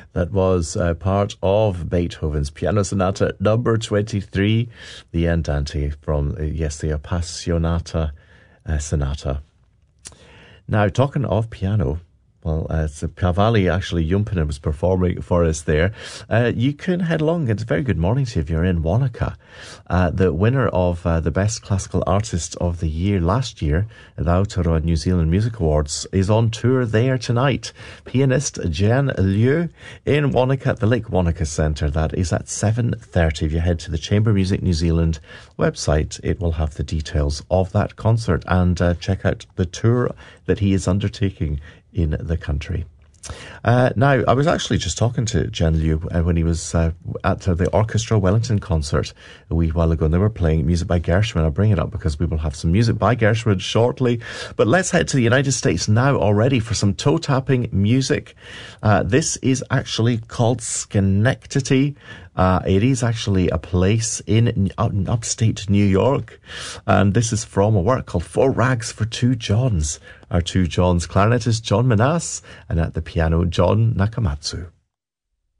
That was part of Beethoven's Piano Sonata number 23, the Andante from, the Appassionata Sonata. Now, talking of piano, well, it's Cavalli, actually, Jumpinen was performing for us there. You can head along. It's a very good morning to you if you're in Wanaka. The winner of the Best Classical Artist of the Year last year at the Aotearoa New Zealand Music Awards is on tour there tonight. Pianist Jan Liu in Wanaka at the Lake Wanaka Centre. That is at 7:30. If you head to the Chamber Music New Zealand website, it will have the details of that concert, and check out the tour that he is undertaking in the country. Now, I was actually just talking to Jan Liu when he was at the Orchestra Wellington concert a wee while ago, and they were playing music by Gershwin. I'll bring it up because we will have some music by Gershwin shortly. But let's head to the United States now already for some toe-tapping music. This is actually called Schenectady. It is actually a place in upstate New York, and this is from a work called Four Rags for Two Johns. Our two Johns, clarinetist John Menas, and at the piano John Nakamatsu.